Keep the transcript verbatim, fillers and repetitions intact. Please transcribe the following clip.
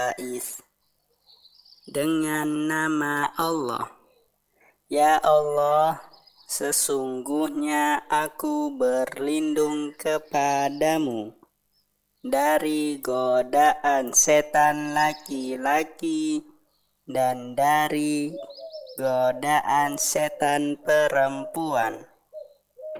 Ais. Dengan nama Allah. Ya Allah, sesungguhnya aku berlindung kepadamu dari godaan setan laki-laki dan dari godaan setan perempuan.